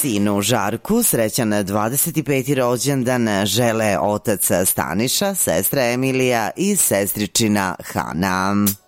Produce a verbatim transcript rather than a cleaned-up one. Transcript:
Sinu Žarku srećan dvadeset peti rođendan žele otac Staniša, sestra Emilija i sestričina Hana.